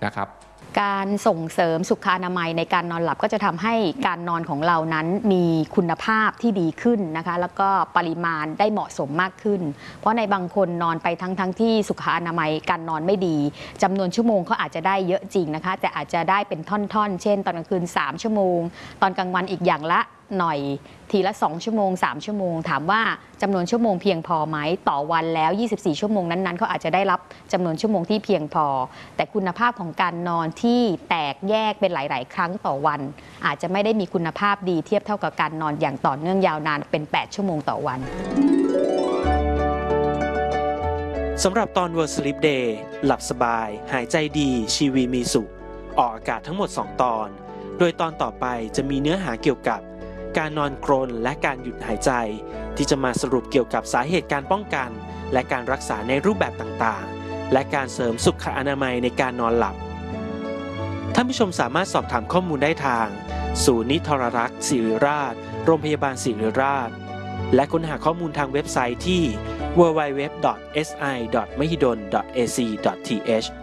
นะครับการส่งเสริมสุขอนามัยในการนอนหลับก็จะทำให้การนอนของเรานั้นมีคุณภาพที่ดีขึ้นนะคะแล้วก็ปริมาณได้เหมาะสมมากขึ้นเพราะในบางคนนอนไปทั้งที่สุขอนามัยการนอนไม่ดีจำนวนชั่วโมงเขาอาจจะได้เยอะจริงนะคะแต่อาจจะได้เป็นท่อนๆเช่นตอนกลางคืน3ชั่วโมงตอนกลางวันอีกอย่างละหน่อยทีละ2ชั่วโมง3ชั่วโมงถามว่าจำนวนชั่วโมงเพียงพอไหมต่อวันแล้ว24ชั่วโมงนั้นๆเขาอาจจะได้รับจำนวนชั่วโมงที่เพียงพอแต่คุณภาพของการนอนที่แตกแยกเป็นหลายๆครั้งต่อวันอาจจะไม่ได้มีคุณภาพดีเทียบเท่ากับการนอนอย่างต่อเนื่องยาวนานเป็น8ชั่วโมงต่อวันสำหรับตอน World Sleep Day หลับสบายหายใจดีชีวีมีสุขออกอากาศทั้งหมด2ตอนโดยตอนต่อไปจะมีเนื้อหาเกี่ยวกับการนอนกรนและการหยุดหายใจที่จะมาสรุปเกี่ยวกับสาเหตุการป้องกันและการรักษาในรูปแบบต่างๆและการเสริมสุขอนามัยในการนอนหลับท่านผู้ชมสามารถสอบถามข้อมูลได้ทางศูนย์นิทรรรักษ์ศิริราชโรงพยาบาลศิริราชและค้นหาข้อมูลทางเว็บไซต์ที่ www.si.mahidol.ac.th